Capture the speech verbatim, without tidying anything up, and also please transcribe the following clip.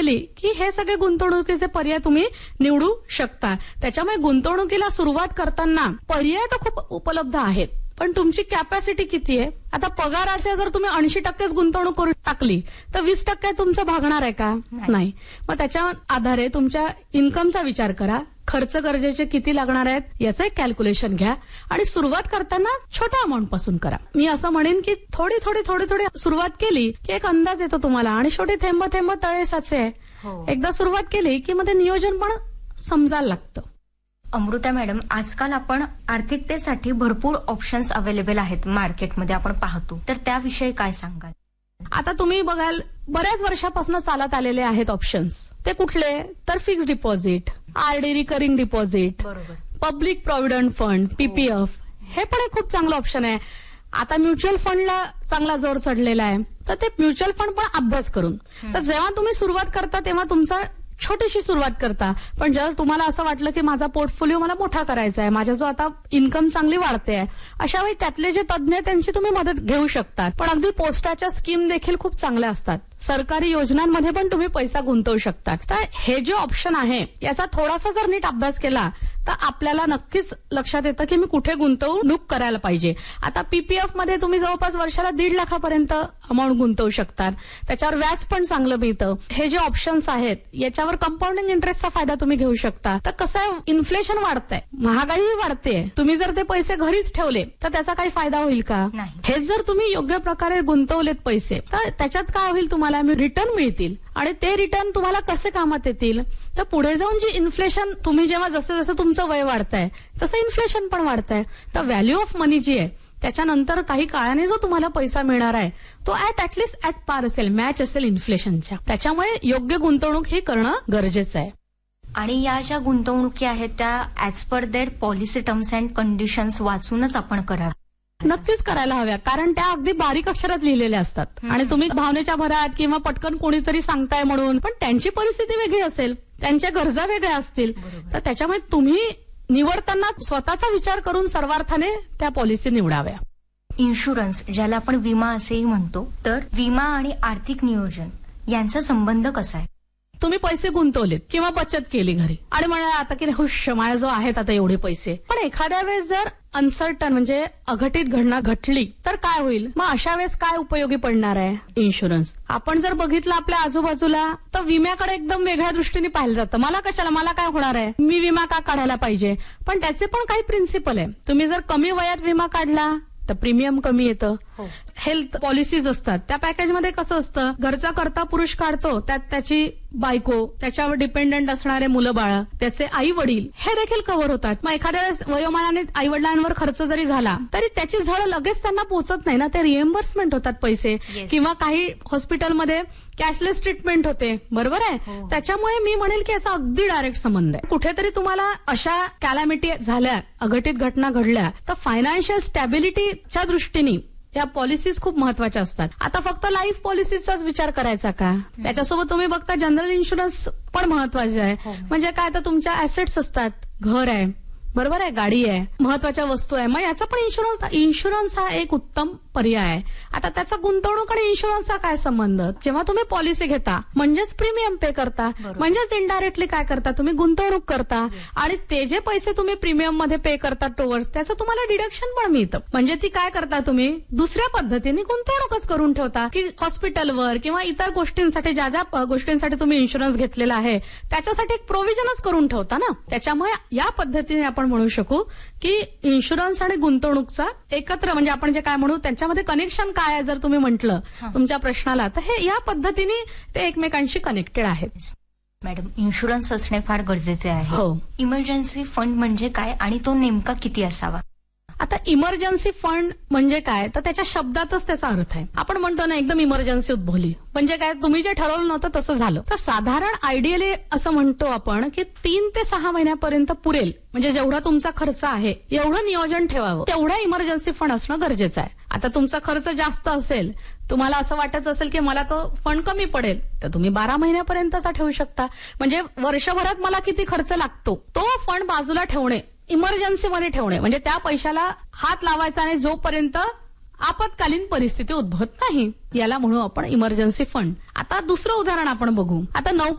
केली की हे सगळे गुंतवणुकीचे पर्याय तुम्ही निवडू शकता. त्याच्यामुळे गुंतवणुकीला सुरुवात करताना पर्याय तर खूप उपलब्ध आहेत, पण तुमची कॅपॅसिटी किती आहे. आता पगाराच्या जर तुम्ही ऐंशी टक्केच गुंतवणूक करून टाकली तर वीस टक्के तुमचं भागणार आहे का? नाही. मग त्याच्या आधारे तुमच्या इन्कमचा विचार करा, खर्च गरजेचे किती लागणार आहेत याचं एक कॅल्क्युलेशन घ्या आणि सुरुवात करताना छोट्या अमाऊंट पासून करा. मी असं म्हणेन की थोडी थोडी थोडी थोडी सुरुवात केली की एक अंदाज येतो तुम्हाला आणि शेवटी थेंब थेंब तळे साचे. एकदा सुरुवात केली की मध्ये नियोजन पण समजायला लागतं. अमृता मॅडम, आजकाल आपण आर्थिकतेसाठी भरपूर ऑप्शन्स अवेलेबल आहेत मार्केटमध्ये आपण पाहतो, तर त्याविषयी काय सांगाल? आता तुम्ही बघाल बऱ्याच वर्षापासून चालत आलेले आहेत ऑप्शन्स. ते कुठले? तर fix deposit, RD recurring deposit, public provident fund, PPF, हे पण एक खूप चांगलं ऑप्शन आहे. आता म्युच्युअल फंडला चांगला जोर चढलेला आहे, तर ते म्युच्युअल फंड पण अभ्यास करून. तर जेव्हा तुम्ही सुरुवात करता तेव्हा तुमचा छोटीशी सुरुवात करता, पण जर तुम्हाला असं वाटलं की माझा पोर्टफोलिओ मला मोठा करायचा आहे, माझ्या जो आता इन्कम चांगली वाढते आहे, अशा वेळी त्यातले जे तज्ज्ञ आहेत त्यांची तुम्ही मदत घेऊ शकता. पण अगदी पोस्टाच्या स्कीम देखील खूप चांगल्या असतात, सरकारी योजनांमध्ये पण तुम्ही पैसा गुंतवू शकता. तर हे जे ऑप्शन आहे याचा थोडासा जर नीट अभ्यास केला तर आपल्याला नक्कीच लक्षात येतं की मी कुठे गुंतवणूक करायला पाहिजे. आता पीपीएफ मध्ये तुम्ही जवळपास वर्षाला दीड लाखापर्यंत अमाऊंट गुंतवू शकतात, त्याच्यावर व्याज पण चांगलं मिळतं. हे जे ऑप्शन्स आहेत याच्यावर कंपाऊंडिंग इंटरेस्टचा फायदा तुम्ही घेऊ शकता. तर कसं आहे, इन्फ्लेशन वाढतंय, महागाईही वाढतेय, तुम्ही जर ते पैसे घरीच ठेवले तर त्याचा काही फायदा होईल का? हेच जर तुम्ही योग्य प्रकारे गुंतवलेत पैसे तर त्याच्यात काय होईल, तुम्हाला रिटर्न मिळतील आणि ते रिटर्न तुम्हाला कसे कामात येतील, तर पुढे जाऊन जी इन्फ्लेशन, तुम्ही जेव्हा जसं जसं तुमचं वय वाढतंय तसं इन्फ्लेशन पण वाढतंय, तर व्हॅल्यू ऑफ मनी जी आहे त्याच्यानंतर काही काळाने जो तुम्हाला पैसा मिळणार आहे तो ऍट ऍटलिस्ट ऍट पार असेल, मॅच असेल इन्फ्लेशनच्या. त्याच्यामुळे योग्य गुंतवणूक हे करणं गरजेचं आहे. आणि या ज्या गुंतवणुकी आहेत त्या as per there policy terms and conditions वाचूनच आपण करावं. नक्कीच करायला हव्या, कारण त्या अगदी बारीक अक्षरात लिहिलेल्या असतात आणि तुम्ही भावनेच्या भरात किंवा पटकन कोणीतरी सांगताय म्हणून, पण त्यांची परिस्थिती वेगळी असेल, त्यांच्या गरजा वेगळ्या असतील, तर त्याच्यामुळे तुम्ही निवडताना स्वतःचा विचार करून सर्वार्थाने त्या पॉलिसी निवडाव्या. इन्शुरन्स, ज्याला आपण विमा असेही म्हणतो, तर विमा आणि आर्थिक नियोजन यांचा संबंध कसा आहे? तुम्ही पैसे गुंतवलेत किंवा बचत केली घरी आणि म्हणाला आता की हुश माझ्या जो आहेत आता एवढे पैसे, पण एखाद्या वेळेस जर अनसर्टन म्हणजे अघटित घटना घडली तर काय होईल? मग अशा वेळेस काय उपयोगी पडणार आहे इन्शुरन्स? आपण जर बघितलं आपल्या आजूबाजूला तर विम्याकडे एकदम वेगळ्या दृष्टीने पाहिलं जातं. मला कशाला, मला काय होणार आहे, मी विमा का काढायला पाहिजे? पण त्याचे पण काही प्रिन्सिपल आहे. तुम्ही जर कमी वयात विमा काढला तर प्रीमियम कमी येतं. हेल्थ पॉलिसीज असतात, त्या पॅकेजमध्ये कसं असतं, घरचा करता पुरुष काढतो, त्यात त्याची बायको, त्याच्यावर डिपेंडंट असणारे मुलं बाळ, त्याचे आई वडील हे देखील कव्हर होतात. मग एखाद्या वेळेस वयोमानाने आई वडिलांवर खर्च जरी झाला तरी त्याची झळ लगेच त्यांना पोहोचत नाही ना, ते रिएम्बर्समेंट होतात पैसे, किंवा काही हॉस्पिटलमध्ये कॅशलेस ट्रीटमेंट होते, बरोबर आहे. त्याच्यामुळे मी म्हणेल की याचा अगदी डायरेक्ट संबंध आहे. कुठेतरी तुम्हाला अशा कॅलॅमिटी झाल्या, अघटित घटना घडल्या, तर फायनान्शियल स्टॅबिलिटीच्या दृष्टीने या पॉलिसीज खूप महत्वाच्या असतात. आता फक्त लाईफ पॉलिसीचाच विचार करायचा का? त्याच्यासोबत तुम्ही बघता जनरल इन्शुरन्स पण महत्वाचे आहे. म्हणजे काय, तर तुमच्या ऍसेट्स असतात, घर आहे, बरोबर आहे, गाडी आहे, महत्वाच्या वस्तू आहे, मग याचा पण इन्शुरन्स इन्शुरन्स हा एक उत्तम पर्याय आहे. आता त्याचा गुंतवणूक आणि इन्शुरन्सचा काय संबंध? जेव्हा तुम्ही पॉलिसी घेता म्हणजेच प्रीमियम पे करता, म्हणजेच इनडायरेक्टली काय करता, तुम्ही गुंतवणूक करता आणि ते जे पैसे तुम्ही प्रीमियम मध्ये पे करता टोवर्ड्स त्याचं तुम्हाला डिडक्शन पण मिळतं. म्हणजे ती काय करता, तुम्ही दुसऱ्या पद्धतीने गुंतवणूकच करून ठेवता की हॉस्पिटलवर किंवा इतर गोष्टींसाठी, ज्या ज्या गोष्टींसाठी तुम्ही इन्शुरन्स घेतलेला आहे त्याच्यासाठी एक प्रोव्हिजनच करून ठेवता ना. त्याच्यामुळे या पद्धतीने आपण म्हणू शकू की इन्शुरन्स आणि गुंतवणूकचा एकत्र, म्हणजे आपण जे काय म्हणू त्याच्यामध्ये कनेक्शन काय आहे जर तुम्ही म्हटलं तुमच्या प्रश्नाला, तर हे या पद्धतीने ते एकमेकांशी कनेक्टेड आहेत. मॅडम, इन्शुरन्स असणे फार गरजेचे आहे. हो. इमर्जन्सी फंड म्हणजे काय आणि तो नेमका किती असावा? आता इमर्जन्सी फंड म्हणजे काय, तर त्याच्या शब्दातच त्याचा अर्थ आहे. आपण म्हणतो ना एकदम इमर्जन्सी उद्भवली म्हणजे काय, तुम्ही जे ठरवलं नव्हतं तसं झालं. तर साधारण आयडियली असं म्हणतो आपण की तीन ते सहा महिन्यापर्यंत पुरेल, म्हणजे जेवढा तुमचा खर्च आहे एवढं नियोजन ठेवावं, तेवढा इमर्जन्सी फंड असणं गरजेचं आहे. आता तुमचा खर्च जास्त असेल, तुम्हाला असं वाटत असेल की मला तो फंड कमी पडेल, तर तुम्ही बारा महिन्यापर्यंतचा ठेवू शकता. म्हणजे वर्षभरात मला किती खर्च लागतो तो फंड बाजूला ठेवणे, इमर्जन्सीमध्ये ठेवणे, म्हणजे त्या पैशाला हात लावायचा नाही जोपर्यंत आपत्कालीन परिस्थिती उद्भवत नाही, याला म्हणू आपण इमर्जन्सी फंड. आता दुसरं उदाहरण आपण बघू. आता नऊ